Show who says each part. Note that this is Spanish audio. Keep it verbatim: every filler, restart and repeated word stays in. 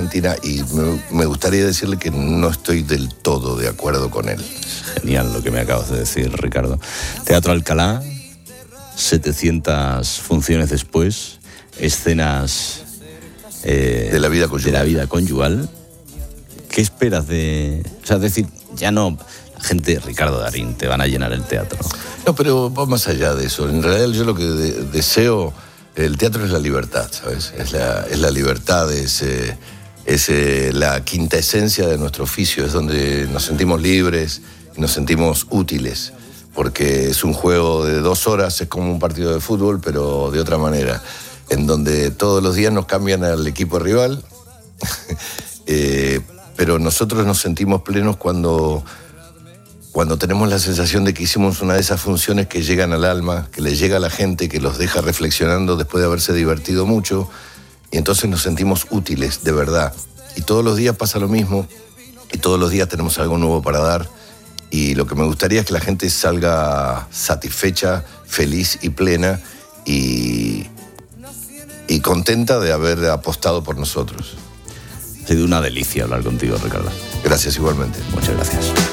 Speaker 1: Argentina, y me, me gustaría decirle que no estoy del todo de acuerdo con él.
Speaker 2: Genial lo que me acabas de decir, Ricardo. Teatro Alcalá, setecientas funciones después, escenas eh,
Speaker 1: de la vida conyugal.
Speaker 2: De la vida conyugal. ¿Qué esperas de...? O sea, decir, ya no... La gente, Ricardo Darín, te van a llenar el teatro.
Speaker 1: No, pero va más allá de eso. En realidad yo lo que de, deseo... El teatro es la libertad, ¿sabes? Es la, es la libertad, es, eh, es eh, la quinta esencia de nuestro oficio. Es donde nos sentimos libres y nos sentimos útiles. Porque es un juego de dos horas, es como un partido de fútbol, pero de otra manera. En donde todos los días nos cambian al equipo rival. eh, pero nosotros nos sentimos plenos cuando... Cuando tenemos la sensación de que hicimos una de esas funciones que llegan al alma, que le llega a la gente, que los deja reflexionando después de haberse divertido mucho, y entonces nos sentimos útiles, de verdad. Y todos los días pasa lo mismo, y todos los días tenemos algo nuevo para dar, y lo que me gustaría es que la gente salga satisfecha, feliz y plena, y, y contenta de haber apostado por nosotros.
Speaker 2: Ha sido una delicia hablar contigo, Ricardo.
Speaker 1: Gracias igualmente.
Speaker 2: Muchas gracias.